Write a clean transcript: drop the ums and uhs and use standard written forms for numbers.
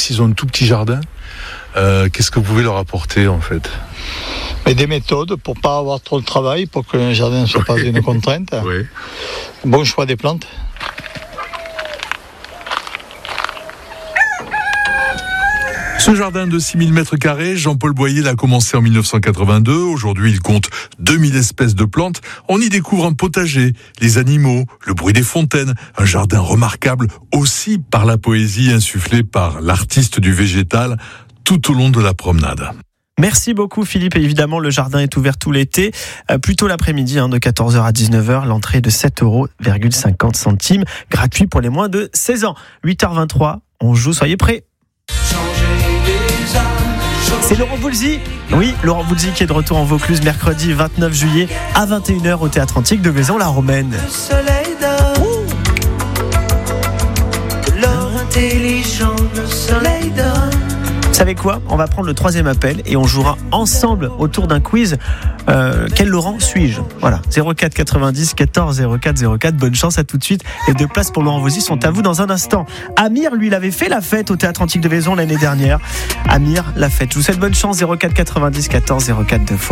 s'ils ont un tout petit jardin, qu'est-ce que vous pouvez leur apporter en fait? Et des méthodes pour ne pas avoir trop de travail, pour que le jardin ne soit pas une contrainte. Oui. Bon choix des plantes. Ce jardin de 6000 m², Jean-Paul Boyer l'a commencé en 1982. Aujourd'hui, il compte 2000 espèces de plantes. On y découvre un potager, les animaux, le bruit des fontaines. Un jardin remarquable aussi par la poésie insufflée par l'artiste du végétal tout au long de la promenade. Merci beaucoup Philippe, et évidemment le jardin est ouvert tout l'été, plutôt l'après-midi de 14h à 19h, l'entrée de 7,50 €, gratuit pour les moins de 16 ans. 8h23, on joue, soyez prêts. C'est Laurent Voulzy. Oui, Laurent Voulzy qui est de retour en Vaucluse mercredi 29 juillet à 21h au Théâtre Antique de Vaison-la-Romaine. Le soleil donne de l'or intelligent, le soleil donne. Vous savez quoi ? On va prendre le 3e appel et on jouera ensemble autour d'un quiz. Quel Laurent suis-je ? Voilà, 04 90 14 04 04. Bonne chance, à tout de suite. Les 2 places pour Laurent Voulzy sont à vous dans un instant. Amir, lui, il avait fait la fête au Théâtre Antique de Vaison l'année dernière. Amir, la fête. Je vous souhaite bonne chance, 04 90 14 04 2 fois.